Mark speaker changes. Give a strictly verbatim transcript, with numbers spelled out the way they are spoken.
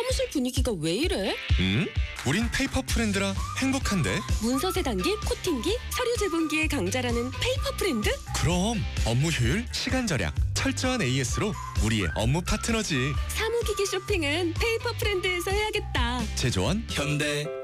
Speaker 1: 사무실 분위기가 왜 이래?
Speaker 2: 음? 우린 페이퍼 프렌드라 행복한데?
Speaker 1: 문서 세단기, 코팅기, 서류 제본기의 강자라는 페이퍼 프렌드?
Speaker 2: 그럼 업무 효율, 시간 절약, 철저한 에이에스로 우리의 업무 파트너지.
Speaker 1: 사무기기 쇼핑은 페이퍼 프렌드에서 해야겠다.
Speaker 2: 제조원 현대